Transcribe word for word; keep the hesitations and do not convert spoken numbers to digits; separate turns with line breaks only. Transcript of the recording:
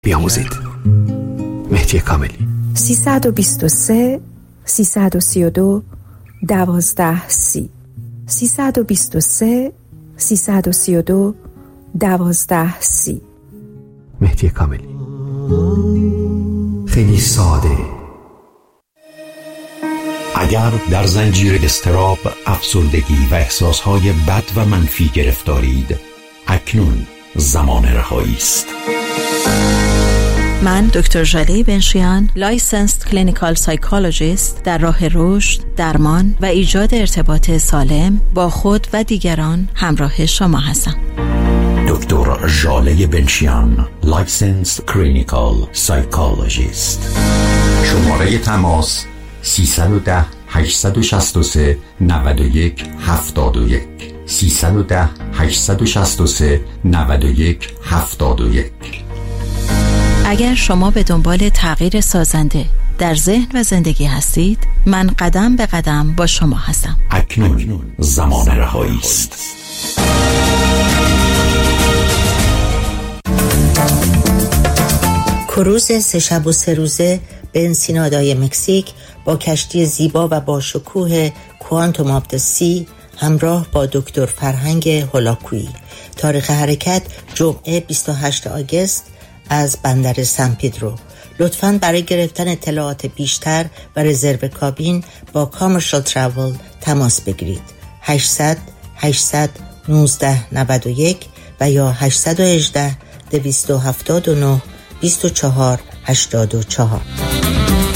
بیاموزید. مهدی کاملی.
سیصد و بیست و سه سیصد و سی و دو دوازده سی سیصد و بیست و سه سیصد و سی و دو دوازده سی.
مهدی کاملی. خیلی ساده.
اگر در زنجیر اضطراب، افسردگی و احساسهای بد و منفی گرفتارید، اکنون زمان رهایی است.
من دکتر ژاله بنشیان، لایسنسد کلینیکال سایکولوژیست، در راه رشد، درمان و ایجاد ارتباط سالم با خود و دیگران همراه شما هستم.
دکتر ژاله بنشیان، لایسنسد کلینیکال سایکولوژیست. شماره تماس سیصد و ده هشتصد و شصت و سه نود و یک هفتاد و یک سیصد و ده هشتصد و شصت و سه نود و یک هفتاد و یک.
اگر شما به دنبال تغییر سازنده در ذهن و زندگی هستید، من قدم به قدم با شما هستم.
اکنون زمان رهایی است.
کروز سه شب و سه روزه به انسینادای مکزیک با کشتی زیبا و با شکوه کوانتوم آف دی سی همراه با دکتر فرهنگ هولاکویی. تاریخ حرکت جمعه بیست و هشتم آگوست از بندر سن پدرو. لطفاً برای گرفتن اطلاعات بیشتر و رزرو کابین با کامرشال تراول تماس بگیرید. هشتصد هشتصد نوزده نود و یک و یا هشتصد و هجده دویست و هفتاد و نه بیست و چهار هشتاد و چهار.